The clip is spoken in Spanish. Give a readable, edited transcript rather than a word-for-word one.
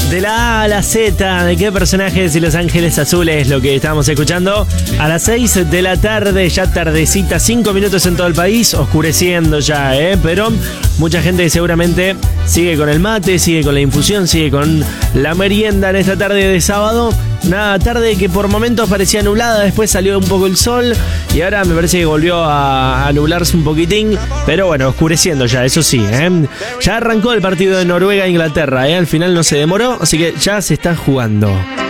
De la A a la Z, ¿de qué personajes y Los Ángeles Azules? Lo que estábamos escuchando a las 6 de la tarde, ya tardecita, 5 minutos en todo el país, oscureciendo ya, pero mucha gente seguramente sigue con el mate, sigue con la infusión, sigue con la merienda en esta tarde de sábado. Una tarde que por momentos parecía nublada, después salió un poco el sol y ahora me parece que volvió a nublarse un poquitín, pero bueno, oscureciendo ya, eso sí, Ya arrancó el partido de Noruega-Inglaterra, al final no se demoró, así que ya se está jugando.